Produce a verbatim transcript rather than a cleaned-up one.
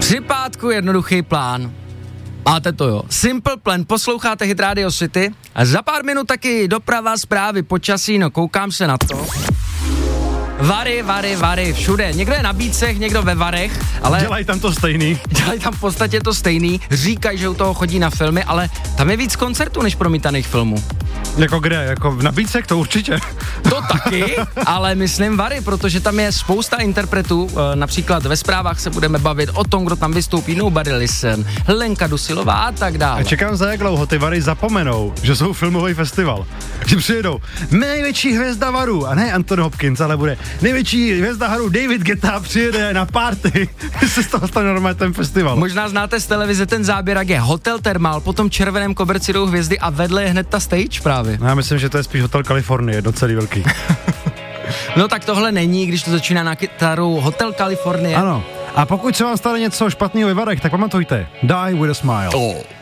Při pátku jednoduchý plán. Máte to jo. Simple Plan, posloucháte Hit Radio City a za pár minut taky doprava, zprávy, počasí, no koukám se na to. Vary, vary, vary, všude. Někdo je na Bícech, někdo ve Varech, ale... Dělají tam to stejný. Dělají tam v podstatě to stejný, říkají, že u toho chodí na filmy, ale tam je víc koncertů než promítaných filmů. Jako kde? Jako na Bícech to určitě. To taky, ale myslím Vary, protože tam je spousta interpretů, například ve zprávách se budeme bavit o tom, kdo tam vystoupí, Nobody Listen, Lenka Dusilová a tak dále. A čekám, za jak dlouho ty Vary zapomenou, že jsou filmový festival. Že přijedou největší hvězda Varu, a ne Anthony Hopkins, ale bude největší hvězda Varu David Guetta přijede na party. Se z toho stane normálně ten festival. Možná znáte z televize ten záběr, jak je Hotel Thermal, potom červeném koberci jdou hvězdy a vedle je hned ta stage právě. No, já myslím, že to je spíš Hotel Kalifornie, docelý velký. No tak tohle není, když to začíná na kytaru Hotel California. Ano. A pokud se vám stane něco špatného ve Varech, tak pamatujte, die with a smile. Oh.